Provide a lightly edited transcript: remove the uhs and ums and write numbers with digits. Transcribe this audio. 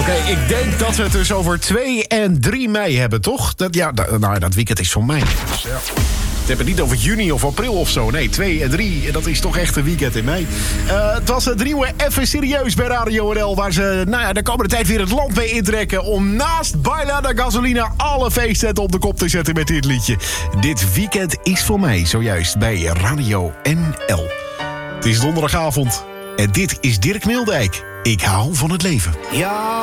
Oké, ik denk dat we het dus over 2 en 3 mei hebben, toch? Dat weekend is van mij. Dus ja. We hebben het niet over juni of april of zo. Nee, 2 en 3, dat is toch echt een weekend in mei. Het was het nieuwe Even Serieus bij Radio NL... waar ze de komende tijd weer het land mee intrekken... om naast Baila de Gasolina alle feestcenten op de kop te zetten met dit liedje. Dit weekend is voor mij zojuist bij Radio NL. Het is donderdagavond en dit is Dirk Mildijk. Ik hou van het leven. Ja.